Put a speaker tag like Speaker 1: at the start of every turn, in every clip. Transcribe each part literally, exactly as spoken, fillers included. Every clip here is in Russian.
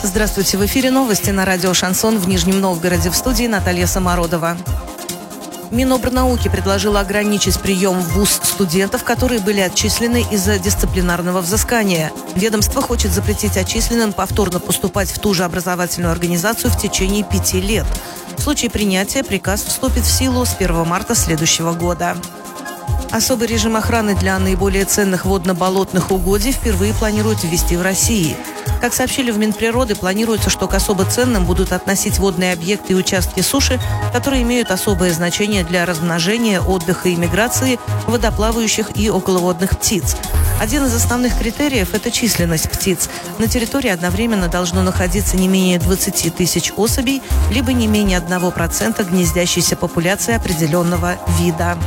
Speaker 1: Здравствуйте, в эфире новости на радио «Шансон» в Нижнем Новгороде. В студии Наталья Самородова. Минобрнауки предложила ограничить прием в вуз студентов, которые были отчислены из-за дисциплинарного взыскания. Ведомство хочет запретить отчисленным повторно поступать в ту же образовательную организацию в течение пяти лет. В случае принятия приказ вступит в силу с первого марта следующего года. Особый режим охраны для наиболее ценных водно-болотных угодий впервые планируют ввести в России. Как сообщили в Минприроды, планируется, что к особо ценным будут относить водные объекты и участки суши, которые имеют особое значение для размножения, отдыха и миграции водоплавающих и околоводных птиц. Один из основных критериев – это численность птиц. На территории одновременно должно находиться не менее двадцати тысяч особей, либо не менее одного процента гнездящейся популяции определенного вида.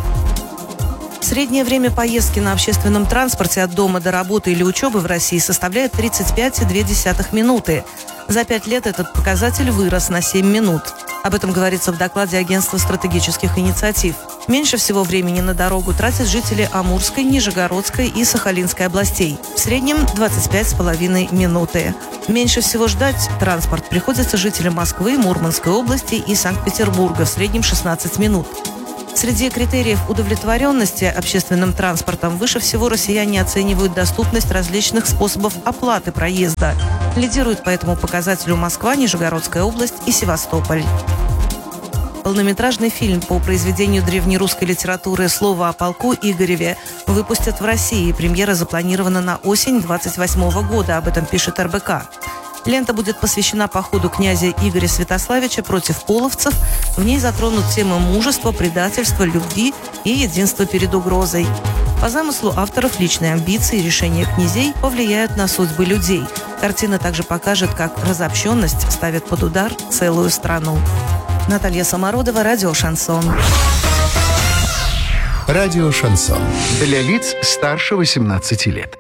Speaker 1: Среднее время поездки на общественном транспорте от дома до работы или учебы в России составляет тридцать пять целых две десятых минуты. За пять лет этот показатель вырос на семь минут. Об этом говорится в докладе Агентства стратегических инициатив. Меньше всего времени на дорогу тратят жители Амурской, Нижегородской и Сахалинской областей. В среднем двадцать пять с половиной минуты. Меньше всего ждать транспорт приходится жителям Москвы, Мурманской области и Санкт-Петербурга, в среднем шестнадцать минут. Среди критериев удовлетворенности общественным транспортом выше всего россияне оценивают доступность различных способов оплаты проезда. Лидируют по этому показателю Москва, Нижегородская область и Севастополь. Полнометражный фильм по произведению древнерусской литературы «Слово о полку» Игореве выпустят в России. Премьера запланирована на осень двадцать восьмого года, об этом пишет эр бэ ка. Лента будет посвящена походу князя Игоря Святославича против половцев. В ней затронут темы мужества, предательства, любви и единства перед угрозой. По замыслу авторов, личные амбиции и решения князей повлияют на судьбы людей. Картина также покажет, как разобщенность ставит под удар целую страну. Наталья Самородова, радио «Шансон».
Speaker 2: Радио «Шансон». Для лиц старше восемнадцати лет.